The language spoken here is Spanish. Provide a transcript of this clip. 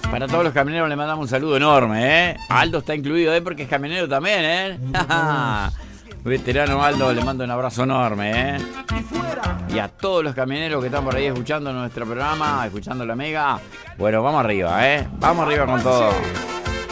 Para todos los camioneros le mandamos un saludo enorme, ¿eh? Aldo está incluido, ¿eh? Porque es camionero también, ¿eh? Veterano Aldo, le mando un abrazo enorme, ¿eh? Y a todos los camioneros que están por ahí escuchando nuestro programa, escuchando la Mega. Bueno, vamos arriba, ¿eh? Vamos arriba con todo.